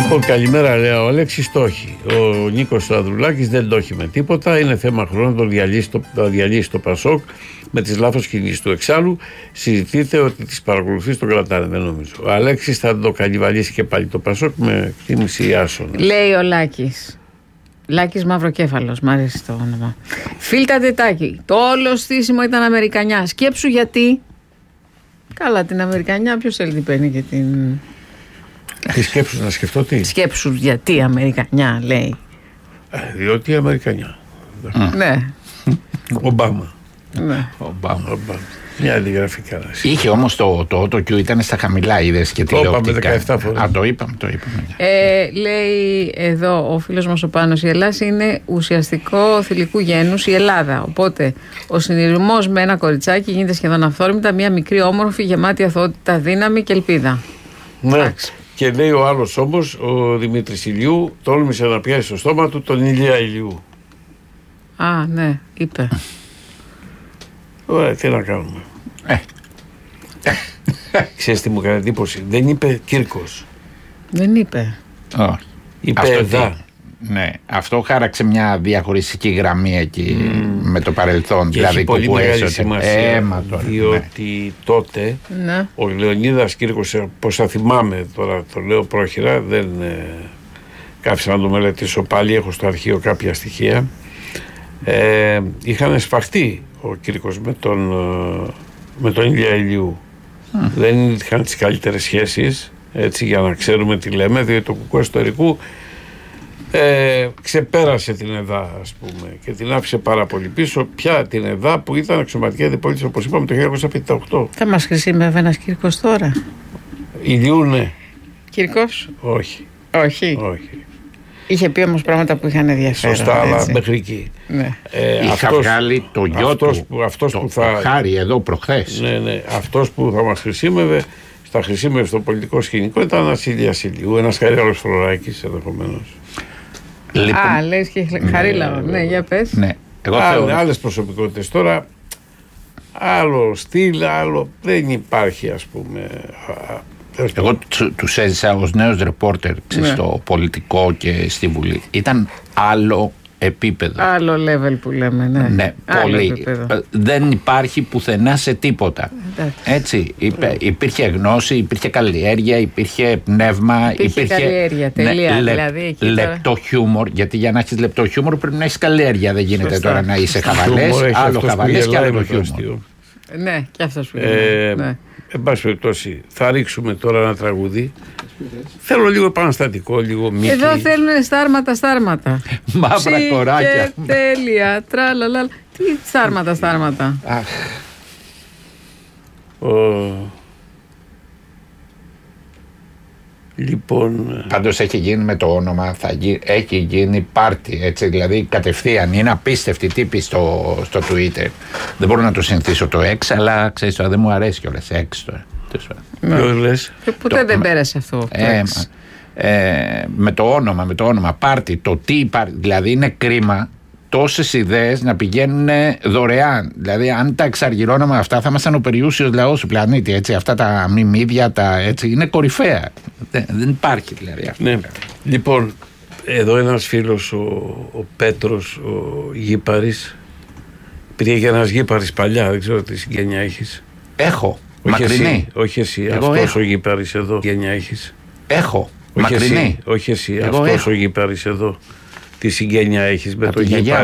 Λοιπόν, καλημέρα, λέει ο Αλέξης. Το έχει. Ο Νίκος Ανδρουλάκης δεν το έχει με τίποτα. Είναι θέμα χρόνου να το διαλύσει το Πασόκ με τις λάθος κινήσεις του. Εξάλλου, συζητείται ότι τις παρακολουθήσεις τον κρατάνε. Δεν νομίζω. Ο Αλέξης θα το καλυβαλίσει και πάλι το Πασόκ με εκτίμηση άσονα. Λέει ο Λάκης. Λάκης Μαυροκέφαλος, μ' αρέσει το όνομα. Φίλτα Τετάκη. Το όλο στήσιμο ήταν Αμερικανιά. Σκέψου γιατί. Καλά, την Αμερικανιά, ποιος θέλει την παίρνει και την. Τι σκέψου να σκεφτώ τι. Σκέψου γιατί Αμερικανιά, λέει. Διότι Αμερικανιά. Ναι. Ομπάμα. Ναι. Ομπάμα. Μια αντιγραφή καλά. Είχε όμως το AutoQ ήταν στα χαμηλά, είδες και τηλεοπτικά. Το είπαμε 17 φορές. Α, το είπαμε. Λέει εδώ ο φίλος μας ο Πάνος, η Ελλάδα είναι ουσιαστικό θηλυκού γένους η Ελλάδα. Οπότε ο συνειρμός με ένα κοριτσάκι γίνεται σχεδόν αυθόρμητα μια μικρή όμορφη γεμάτη αθωότητα, δύναμη και ελπίδα. Ναι. Και λέει ο άλλος όμως, ο Δημήτρης Ηλιού, τόλμησε να πιάσει στο στόμα του τον Ηλία Ηλιού. Α, ναι, είπε. Ωραία, τι να κάνουμε. Ξέρεις τι μου έκανε εντύπωση. Δεν είπε Κύρκος. Δεν είπε. Όχι. Είπε Εδά. Ναι, αυτό χάραξε μια διαχωριστική γραμμή εκεί με το παρελθόν. Και δηλαδή έχει πολύ μεγάλη σημασία, διότι τότε ο Λεωνίδας Κύρκος, πώς θα θυμάμαι τώρα, το λέω πρόχειρα, δεν κάφησα να το μελετήσω πάλι, έχω στο αρχείο κάποια στοιχεία, είχαν σφαχτεί ο Κύρκος με τον Ηλία Ηλιού. Δεν είχαν τις καλύτερες σχέσεις, έτσι, για να ξέρουμε τι λέμε, διότι το κουκκό ιστορικού ξεπέρασε την ΕΔΑ, ας πούμε, και την άφησε πάρα πολύ πίσω, πια την ΕΔΑ που ήταν αξιωματική αντιπολίτευση, όπως είπαμε, το 1958. Θα μας χρησιμεύει ένας Κύρκος τώρα? Ηλιού, ναι. Κύρκος? Όχι. Όχι. Είχε πει όμως πράγματα που είχαν ενδιαφέρον. Σωστά, αλλά μέχρι εκεί. Ναι. Είχα βγάλει το γιο του, Χάρη, εδώ προχθές. Ναι. Αυτός που θα μας χρησιμεύε, θα χρησιμεύε στο πολιτικό σκηνικό, ήταν ένας Ηλίας Ηλιού, ένας Χαρίλαος Φλωράκης ενδεχομένως. Λοιπόν, λες και Χαρίλαο, ναι, για πες. Ναι. Άλλες προσωπικότητες τώρα, άλλο στυλ, άλλο δεν υπάρχει, ας πούμε. Εγώ τους έζησα ως νέος ρεπόρτερ στο πολιτικό και στη Βουλή. Ήταν άλλο επίπεδο. Άλλο level που λέμε, ναι. Ναι, πολύ. Δεν υπάρχει πουθενά σε τίποτα. Έτσι. Υπήρχε γνώση, υπήρχε καλλιέργεια, υπήρχε πνεύμα. Υπήρχε καλλιέργεια, τελεία. Δηλαδή, λεπτό χιούμορ. Γιατί για να έχεις λεπτό χιούμορ πρέπει να έχεις καλλιέργεια. Δεν γίνεται τώρα να είσαι χαβαλές, άλλο χαβαλές και άλλο χιούμορ. Ναι, και αυτός που είναι. Εν πάση περιπτώσει, θα ρίξουμε τώρα ένα τραγούδι. Θέλω λίγο επαναστατικό, λίγο μύθι. Εδώ θέλουν στάρματα. Μαύρα κοράκια. Τέλεια, τραλαλαλ. Τι στάρματα. Λοιπόν. Πάντως έχει γίνει με το όνομα, έχει γίνει πάρτι, έτσι, δηλαδή κατευθείαν. Είναι απίστευτη τύπη στο Twitter. Δεν μπορώ να το συνηθίσω το X, αλλά ξέρεις τώρα, δεν μου αρέσει κιόλας X τώρα. Ποιο λες? Ποτέ δεν πέρασε αυτό. Με το όνομα, πάρτι, το τι υπάρχει, δηλαδή είναι κρίμα τόσες ιδέες να πηγαίνουν δωρεάν. Δηλαδή, αν τα εξαργυρώναμε αυτά, θα ήμασταν ο περιούσιος λαός του πλανήτη. Έτσι, αυτά τα μιμίδια, έτσι, είναι κορυφαία. Δεν υπάρχει δηλαδή αυτό. Ναι. Λοιπόν, εδώ ένας φίλος, ο Πέτρος, ο Γήπαρης. Υπήρχε και ένας Γήπαρης παλιά, δεν ξέρω τι συγγένεια έχεις. Έχω. Όχι μακρινή. Εσύ, όχι εσύ. Αυτός ο Γήπαρης εδώ. Συγγένεια έχεις. Έχω. Όχι μακρινή. Εσύ, όχι εσύ. Αυτός ο Γήπαρης εδώ. Τι συγγένεια έχεις με τον Γήπαρη?